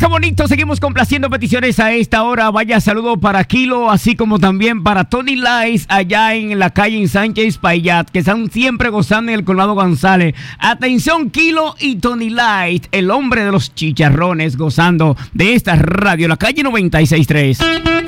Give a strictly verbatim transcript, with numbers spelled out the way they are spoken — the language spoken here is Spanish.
Qué bonito, seguimos complaciendo peticiones a esta hora. Vaya saludo para Kilo, así como también para Tony Lice allá en la calle en Sánchez Payat, que están siempre gozando en el Colmado González. Atención, Kilo y Tony Lice, el hombre de los chicharrones, gozando de esta radio, la calle noventa y seis punto tres.